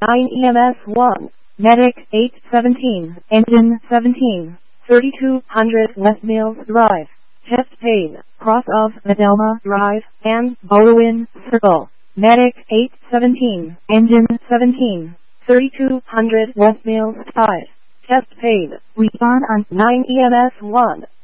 9 EMS 1, Medic 817, Engine 17, 3200 West Mills Drive, Chest Pain, cross of Adelma Drive, and Bowen Circle. Medic 817, Engine 17, 3200 West Mills Drive, Chest Pain, respond on 9 EMS 1.